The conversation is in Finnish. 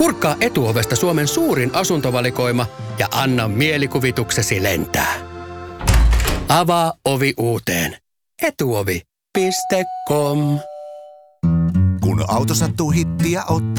Kurkkaa Etuovesta Suomen suurin asuntovalikoima ja anna mielikuvituksesi lentää. Avaa ovi uuteen. Etuovi.com. Kun auto sattuu hittiä ottaa.